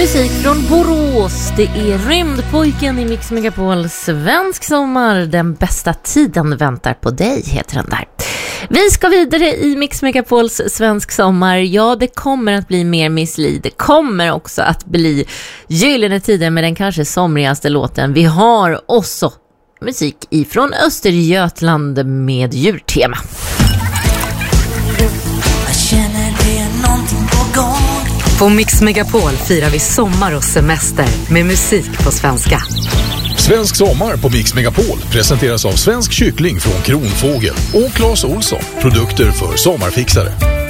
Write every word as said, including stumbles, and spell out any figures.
Musik från Borås. Det är Rymdpojken i Mix Megapol. Svensk sommar, den bästa tiden väntar på dig, heter den där. Vi ska vidare i Mix Megapols svensk sommar. Ja, det kommer att bli mer Miss Li. Det kommer också att bli gyllene tider med den kanske somrigaste låten. Vi har också musik ifrån Östergötland med djurtema. Jag känner det är någonting på gång. På Mix Megapol firar vi sommar och semester med musik på svenska. Svensk sommar på Mix Megapol presenteras av Svensk kyckling från Kronfågel och Claes Olsson, produkter för sommarfixare.